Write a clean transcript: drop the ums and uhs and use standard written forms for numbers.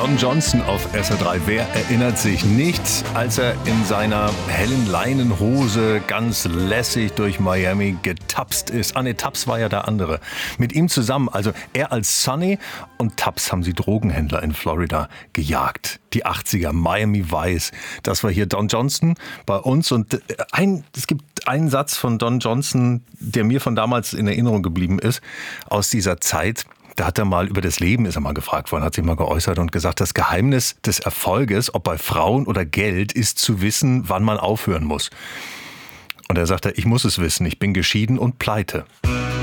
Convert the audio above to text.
Don Johnson auf SR3. Wer erinnert sich nicht, als er in seiner hellen Leinenhose ganz lässig durch Miami getapst ist? Nee, Tubbs war ja der andere. Mit ihm zusammen, also er als Sonny und Tubbs, haben sie Drogenhändler in Florida gejagt. Die 80er, Miami Vice. Das war hier Don Johnson bei uns. Und es gibt einen Satz von Don Johnson, der mir von damals in Erinnerung geblieben ist, aus dieser Zeit. Da hat er mal über das Leben, ist er mal gefragt worden, hat sich mal geäußert und gesagt, das Geheimnis des Erfolges, ob bei Frauen oder Geld, ist zu wissen, wann man aufhören muss. Und er sagte, ich muss es wissen, ich bin geschieden und pleite.